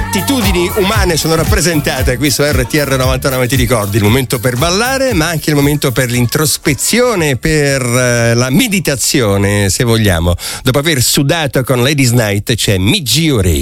attitudini umane sono rappresentate qui su RTR 99, ti ricordi, il momento per ballare ma anche il momento per l'introspezione, per la meditazione se vogliamo. Dopo aver sudato con Ladies Night c'è Midgiuri.